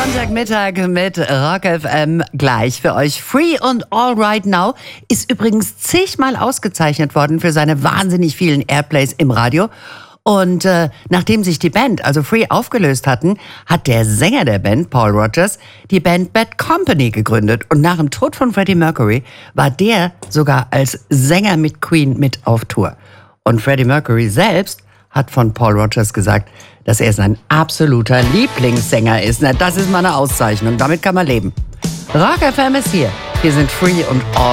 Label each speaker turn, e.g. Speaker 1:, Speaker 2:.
Speaker 1: Sonntagmittag mit Rock FM gleich für euch. Free und All Right Now ist übrigens zigmal ausgezeichnet worden für seine wahnsinnig vielen Airplays im Radio. Und nachdem sich die Band, also Free, aufgelöst hatten, hat der Sänger der Band, Paul Rodgers, die Band Bad Company gegründet. Und nach dem Tod von Freddie Mercury war der sogar als Sänger mit Queen mit auf Tour. Und Freddie Mercury selbst hat von Paul Rodgers gesagt, dass er sein absoluter Lieblingssänger ist. Na, das ist mal eine Auszeichnung, damit kann man leben. Rock FM ist hier. Hier sind Free und All